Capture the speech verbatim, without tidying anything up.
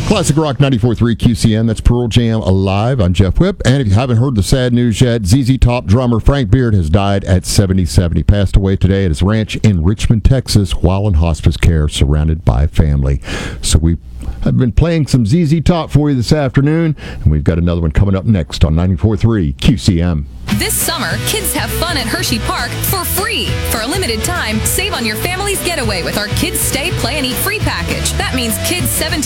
Classic Rock ninety-four point three Q C M. That's Pearl Jam Alive. I'm Jeff Whipp. And if you haven't heard the sad news yet, Z Z Top drummer Frank Beard has died at seventy-seven. He passed away today at his ranch in Richmond, Texas, while in hospice care, surrounded by family. So we have been playing some Z Z Top for you this afternoon, and we've got another one coming up next on ninety-four point three Q C M. This summer, kids have fun at Hershey Park for free. For a limited time, save on your family's getaway with our Kids Stay, Play, and Eat free package. That means kids seventeen